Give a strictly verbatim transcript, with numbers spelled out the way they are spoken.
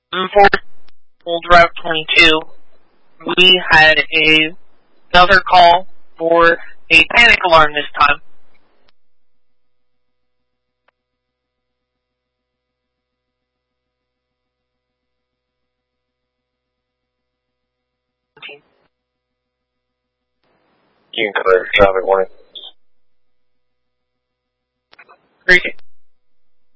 For Old Route twenty-two, we had a, another call for a panic alarm this time. You can clear traffic warning. Great.